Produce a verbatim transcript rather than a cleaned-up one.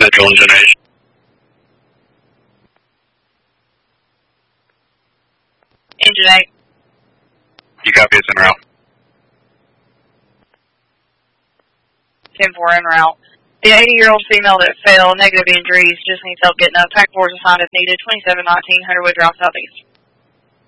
Central Engineers. Engine eight. You copy, it's en route. ten four en route. The eighty-year-old female that fell, negative injuries, just needs help getting up. Pack four is assigned if needed, twenty-seven nineteen Hunterwood Drive Southeast.